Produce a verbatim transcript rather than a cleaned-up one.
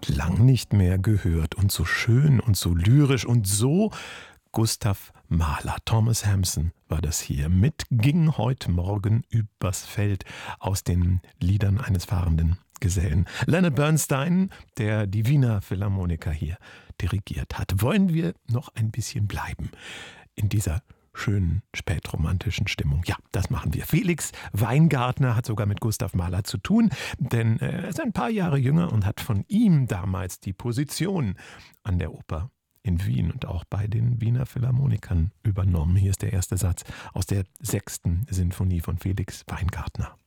lang nicht mehr gehört und so schön und so lyrisch und so Gustav Mahler. Thomas Hampson war das hier mit Ging heut Morgen übers Feld aus den Liedern eines fahrenden Gesellen. Leonard Bernstein, der die Wiener Philharmoniker hier dirigiert hat. Wollen wir noch ein bisschen bleiben in dieser schönen spätromantischen Stimmung? Ja, das machen wir. Felix Weingartner hat sogar mit Gustav Mahler zu tun, denn er ist ein paar Jahre jünger und hat von ihm damals die Position an der Oper in Wien und auch bei den Wiener Philharmonikern übernommen. Hier ist der erste Satz aus der sechsten Sinfonie von Felix Weingartner.